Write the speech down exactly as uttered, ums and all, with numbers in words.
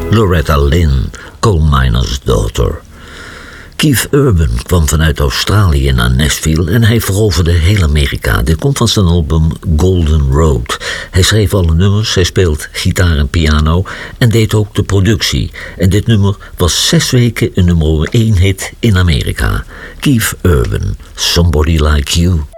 Loretta Lynn, Coal Miner's Daughter. Keith Urban kwam vanuit Australië naar Nashville en hij veroverde heel Amerika. Dit komt van zijn album Golden Road. Hij schreef alle nummers, hij speelt gitaar en piano en deed ook de productie. En dit nummer was zes weken een nummer één hit in Amerika. Keith Urban, Somebody Like You.